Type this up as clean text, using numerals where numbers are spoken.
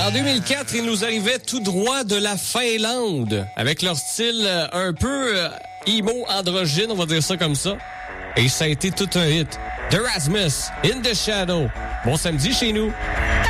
En 2004, ils nous arrivaient tout droit de la Finlande, avec leur style un peu emo androgyne, on va dire ça comme ça. Et ça a été tout un hit. The Rasmus, In the Shadow. Bon samedi chez nous.